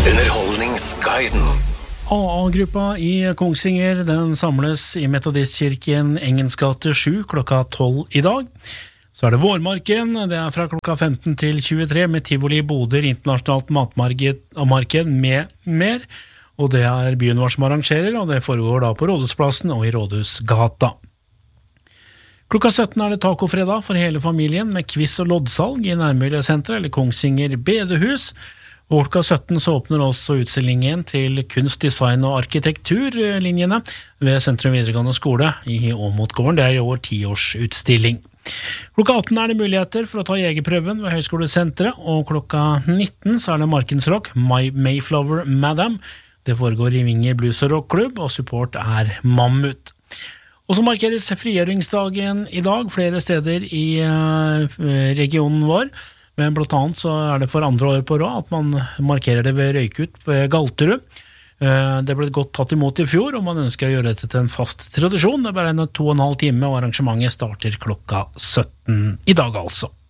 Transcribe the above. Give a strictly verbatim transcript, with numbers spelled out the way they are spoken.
Underholdningsguiden. A A-gruppa i Kongsvinger, den samles i Metodistkirken Engens gate sju klokka tolv i dag. Så er det vårmarken, det er fra klokka femten til tjuetre med Tivoli Boder, internasjonalt matmarked med mer. Og det er byen vår som arrangerer, og det foregår da på Rådhusplassen og i Rådhusgata. Klokka sytten er det tacofredag for hele familien med quiz og loddsalg i Nærmiljøsenteret eller Kongsvinger Bedehus. Og klokka sytten så åpner også utstillingen til kunst, design og arkitekturlinjene ved Sentrum videregående skole i Åmotgården. Det er i år tiårsutstilling. Klokka atten er det muligheter for å ta jegerprøven ved Høgskolesenteret, og klokka nitten så er det Markensrock, My Mayflower Madam. Det foregår i Vinger Blues og Rockklubb, og support er Mammut. Og så markeres frigjøringsdagen i dag flere steder i regionen vår. Men blant annet så er det for andre år på råd at man markerer det ved Røykut ved Galterud. Det ble godt tatt imot i fjor, og man ønsker å gjøre dette til en fast tradisjon. Det er bare en to og en halv time, og arrangementet starter klokka sytten i dag altså.